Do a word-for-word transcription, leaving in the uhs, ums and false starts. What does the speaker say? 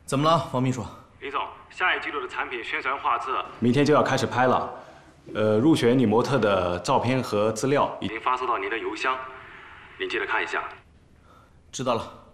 怎么了，王秘书？ 林总，下一季度的产品宣传画册明天就要开始拍了。呃，入选女模特的照片和资料已经发送到您的邮箱，您记得看一下。 知道了。